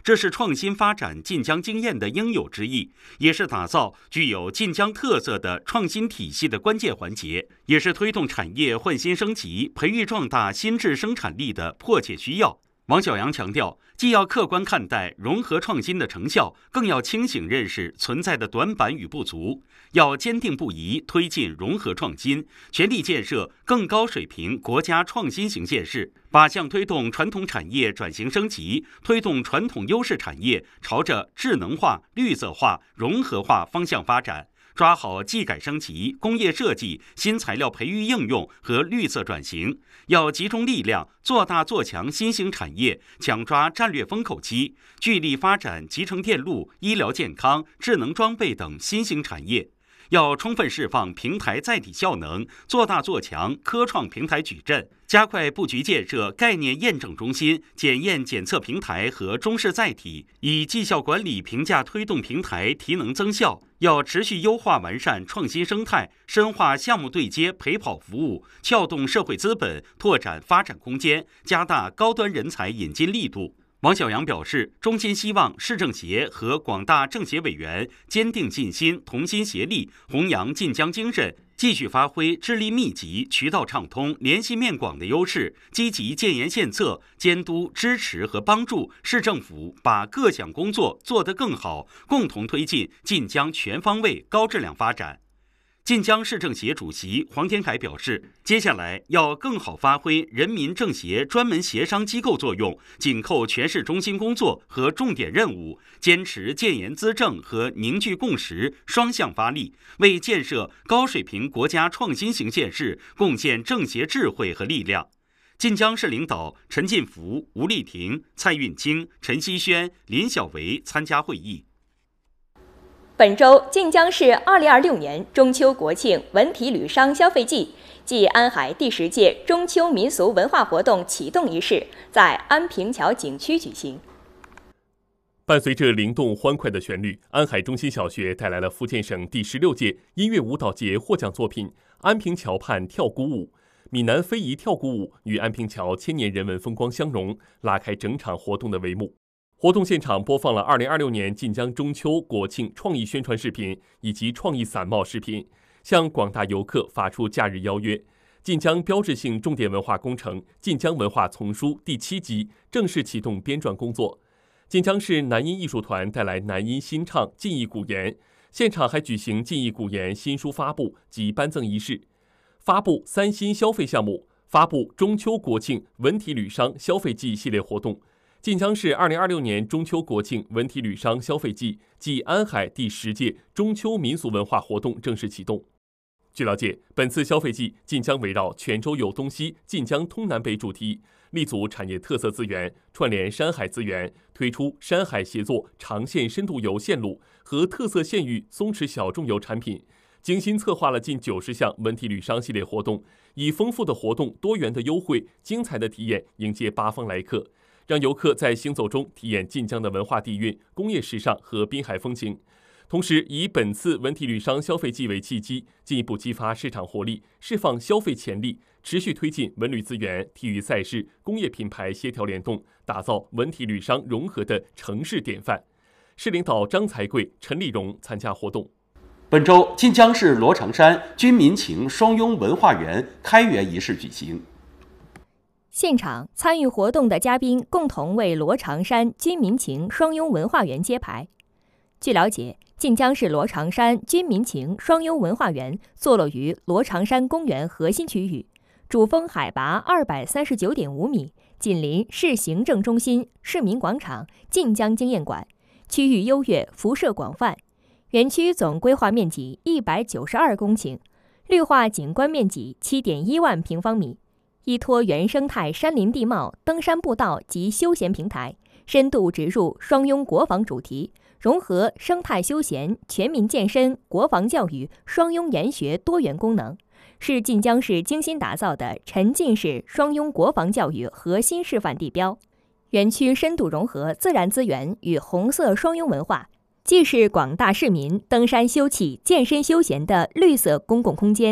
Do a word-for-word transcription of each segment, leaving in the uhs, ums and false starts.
这是创新发展晋江经验的应有之义，也是打造具有晋江特色的创新体系的关键环节，也是推动产业换新升级、培育壮大新质生产力的迫切需要。王晓阳强调，既要客观看待融合创新的成效，更要清醒认识存在的短板与不足，要坚定不移推进融合创新，全力建设更高水平国家创新型县市，把向推动传统产业转型升级、推动传统优势产业朝着智能化、绿色化、融合化方向发展。抓好技改升级、工业设计、新材料培育应用和绿色转型，要集中力量做大做强新兴产业，抢抓战略风口期，聚力发展集成电路、医疗健康、智能装备等新兴产业。要充分释放平台载体效能，做大做强科创平台矩阵，加快布局建设概念验证中心、检验检测平台和中试载体，以绩效管理评价推动平台提能增效。要持续优化完善创新生态，深化项目对接陪跑服务，撬动社会资本，拓展发展空间，加大高端人才引进力度。王晓阳表示，衷心希望市政协和广大政协委员坚定信心，同心协力，弘扬晋江精神，继续发挥智力密集、渠道畅通、联系面广的优势，积极建言献策，监督、支持和帮助市政府把各项工作做得更好，共同推进晋江全方位高质量发展。晋江市政协主席黄天凯表示，接下来要更好发挥人民政协专门协商机构作用，紧扣全市中心工作和重点任务，坚持建言资政和凝聚共识双向发力，为建设高水平国家创新型县市贡献政协智慧和力量。晋江市领导陈进福、吴丽婷、蔡运清、陈希轩、林小维参加会议。 本周，晋江市二零二六年中秋国庆文体旅商消费季暨安海第十届中秋民俗文化活动启动仪式在安平桥景区举行。 伴随着灵动欢快的旋律，安海中心小学带来了福建省第十六届音乐舞蹈节获奖作品《安平桥畔跳鼓舞》。闽南非遗跳鼓舞与安平桥千年人文风光相融，拉开整场活动的帷幕。活动现场播放了二零二六年晋江中秋国庆创意宣传视频以及创意伞帽视频，向广大游客发出假日邀约。晋江标志性重点文化工程《晋江文化丛书》第七集正式启动编撰工作。晋江市南音艺术团带来南音新唱晋意古言，现场还举行晋意古言新书发布及颁赠仪式，发布三新消费项目，发布中秋国庆文体旅商消费季系列活动。晋江市二零二六年中秋国庆文体旅商消费季暨安海第十届中秋民俗文化活动正式启动。据了解，本次消费季晋江围绕泉州有东西、晋江通南北主题，立足产业特色资源，串联山海资源，推出山海协作长线深度游线路和特色县域松弛小众游产品，精心策划了近九十项文体旅商系列活动，以丰富的活动、多元的优惠、精彩的体验迎接八方来客，让游客在行走中体验晋江的文化底蕴、工业时尚和滨海风情。同时，以本次文体旅商消费季为契机，进一步激发市场活力，释放消费潜力，持续推进文旅资源、体育赛事、工业品牌协调联动，打造文体旅商融合的城市典范。市领导张才贵、陈立荣参加活动。 本周，晋江市罗长山军民情双拥文化园开园仪式举行。 现场参与活动的嘉宾共同为罗长山军民情双拥文化园揭牌。据了解，晋江市罗长山军民情双拥文化园坐落于罗长山公园核心区域，主峰海拔二百三十九点五米，紧邻市行政中心、市民广场、晋江经验馆，区域优越，辐射广泛。园区总规划面积一百九十二公顷，绿化景观面积七点一万平方米。依托原生态山林地貌、登山步道及休闲平台，深度植入双拥国防主题，融合生态休闲、全民健身、国防教育、双拥研学多元功能，是晋江市精心打造的沉浸式双拥国防教育核心示范地标。园区深度融合自然资源与红色双拥文化，既是广大市民登山休憩、健身休闲的绿色公共空间，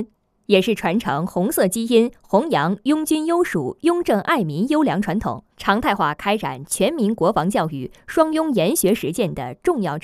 也是传承红色基因、弘扬拥军优属、拥政爱民优良传统，常态化开展全民国防教育、双拥研学实践的重要